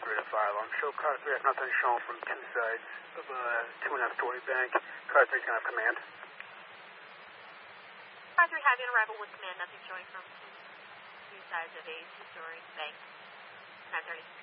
3 to fire alarm. Show car 3 has nothing shown from two sides of a 2.5-story bank. Car 3 can have command. Car 3 having arrival with command, nothing showing from two sides of a 2-story bank. 9:30.